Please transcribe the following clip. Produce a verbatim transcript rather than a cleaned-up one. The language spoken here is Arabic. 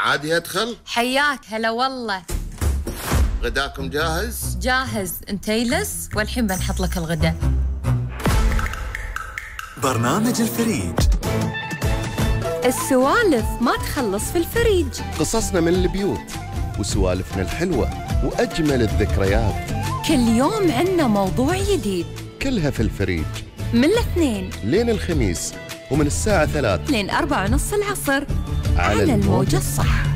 عادي ادخل؟ حياك هلا والله. غداكم جاهز؟ جاهز، انت يلس والحين بنحط لك الغداء. برنامج الفريج. السوالف ما تخلص في الفريج. قصصنا من البيوت وسوالفنا الحلوة وأجمل الذكريات. كل يوم عنا موضوع جديد، كلها في الفريج من الاثنين لين الخميس، ومن الساعة ثلاث لين أربعة ونص العصر على, على الموجة الصح.